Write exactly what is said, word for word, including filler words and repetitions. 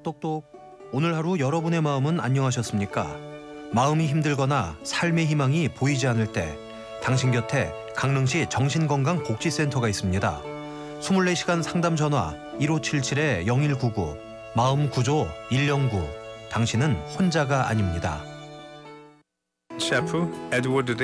똑똑똑. 오늘 하루 여러분의 마음은 안녕하셨습니까? 마음이 힘들거나 삶의 희망이 보이지 않을 때 당신 곁에 강릉시 정신건강복지센터가 있습니다. 이십사 시간 상담 전화 일오칠칠 영일구구 마음구조 일영구. 당신은 혼자가 아닙니다. Chef Edward